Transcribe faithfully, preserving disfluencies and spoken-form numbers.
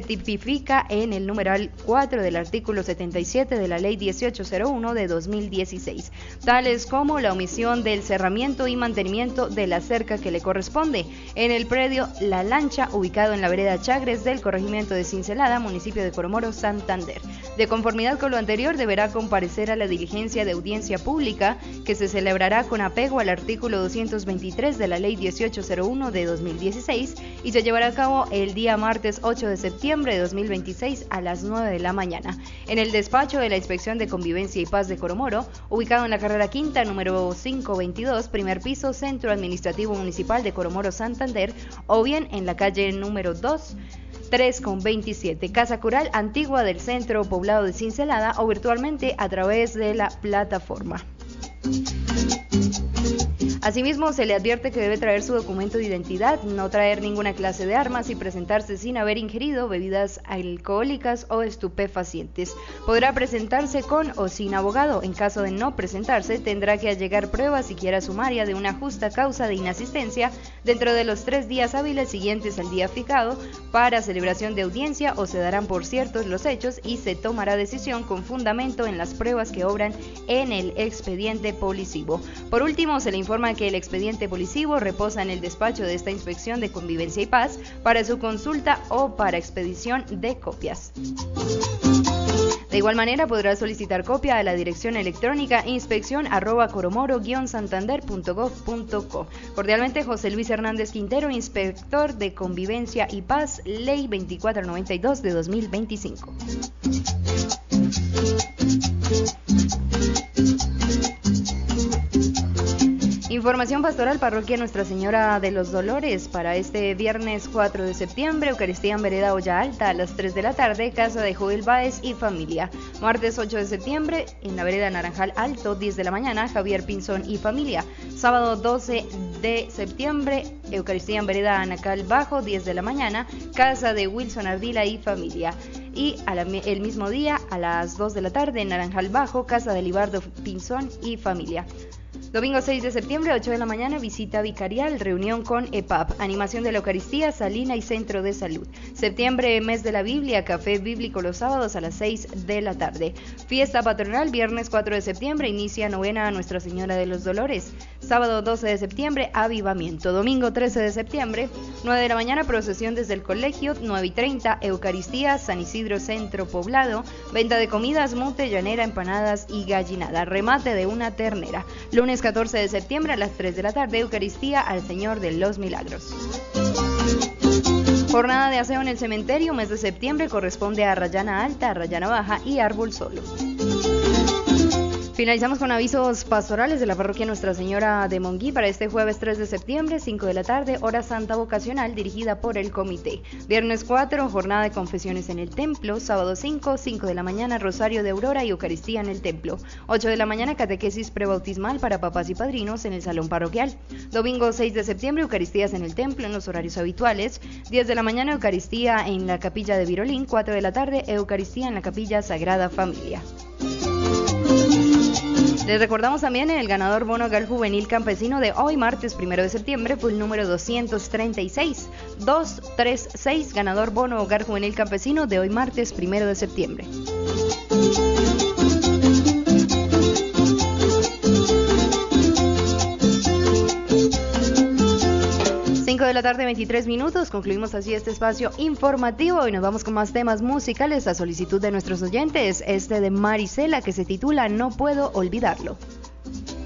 tipifica en el numeral cuatro del artículo setenta y siete de la Ley dieciocho cero uno de dos mil dieciséis, tales como la omisión del cerramiento y mantenimiento de la cerca que le corresponde en el predio La Lancha, ubicado en la vereda Chagres del corregimiento de Cincelada, municipio de Coromoro, Santander. De conformidad con lo anterior, deberá comparecer a la diligencia de audiencia pública que se celebrará con apego al artículo doscientos veintitrés de la Ley dieciocho cero uno de dos mil dieciséis y se llevará a cabo el día martes ocho de septiembre de dos mil veintiséis a las nueve de la mañana en el despacho de la Inspección de Convivencia y Paz de Coromoro, ubicado en la carrera quinta, número quinientos veintidós, primer piso, Centro Administrativo Municipal de Coromoro, Santander, o bien en la calle número dos, tres con veintisiete, Casa Cural Antigua del Centro Poblado de Cincelada, o virtualmente a través de la plataforma. Asimismo, se le advierte que debe traer su documento de identidad, no traer ninguna clase de armas y presentarse sin haber ingerido bebidas alcohólicas o estupefacientes. Podrá presentarse con o sin abogado. En caso de no presentarse, tendrá que allegar pruebas siquiera sumaria de una justa causa de inasistencia dentro de los tres días hábiles siguientes al día fijado para celebración de audiencia, o se darán por ciertos los hechos y se tomará decisión con fundamento en las pruebas que obran en el expediente policivo. Por último, se le informa que el expediente policivo reposa en el despacho de esta Inspección de Convivencia y Paz para su consulta o para expedición de copias. De igual manera, podrá solicitar copia a la dirección electrónica inspección arroba coromoro guion santander punto gov punto co. Cordialmente, José Luis Hernández Quintero, Inspector de Convivencia y Paz, Ley veinticuatro noventa y dos de dos mil veinticinco. Información pastoral, parroquia Nuestra Señora de los Dolores, para este viernes cuatro de septiembre, Eucaristía en Vereda Olla Alta a las tres de la tarde, casa de Joel Báez y familia. Martes ocho de septiembre, en la Vereda Naranjal Alto, diez de la mañana, Javier Pinzón y familia. Sábado doce de septiembre, Eucaristía en Vereda Anacal Bajo, diez de la mañana, casa de Wilson Ardila y familia. Y a la, el mismo día, a las dos de la tarde, en Naranjal Bajo, casa de Libardo Pinzón y familia. Domingo seis de septiembre, ocho de la mañana, visita vicarial, reunión con E P A P, animación de la Eucaristía, Salina y Centro de Salud. Septiembre, mes de la Biblia, café bíblico los sábados a las seis de la tarde. Fiesta patronal, viernes cuatro de septiembre, inicia novena a Nuestra Señora de los Dolores. Sábado doce de septiembre, avivamiento. Domingo trece de septiembre, nueve de la mañana, procesión desde el colegio, nueve y treinta, Eucaristía, San Isidro Centro Poblado, venta de comidas, mute, llanera, empanadas y gallinada, remate de una ternera. Lunes catorce de septiembre a las tres de la tarde, Eucaristía al Señor de los Milagros. Jornada de aseo en el cementerio, mes de septiembre, corresponde a Rayana Alta, Rayana Baja y Árbol Solo. Finalizamos con avisos pastorales de la parroquia Nuestra Señora de Monguí para este jueves tres de septiembre, cinco de la tarde, hora santa vocacional dirigida por el comité. Viernes cuatro, jornada de confesiones en el templo. Sábado cinco, cinco de la mañana, rosario de aurora y Eucaristía en el templo. ocho de la mañana, catequesis prebautismal para papás y padrinos en el salón parroquial. Domingo seis de septiembre, Eucaristías en el templo en los horarios habituales. diez de la mañana, Eucaristía en la capilla de Virolín. cuatro de la tarde, Eucaristía en la capilla Sagrada Familia. Les recordamos también el ganador bono hogar juvenil campesino de hoy, martes primero de septiembre, fue el número doscientos treinta y seis. doscientos treinta y seis, ganador bono hogar juvenil campesino de hoy, martes primero de septiembre. cinco de la tarde, veintitrés minutos, concluimos así este espacio informativo y nos vamos con más temas musicales a solicitud de nuestros oyentes, este de Marisela que se titula No Puedo Olvidarlo.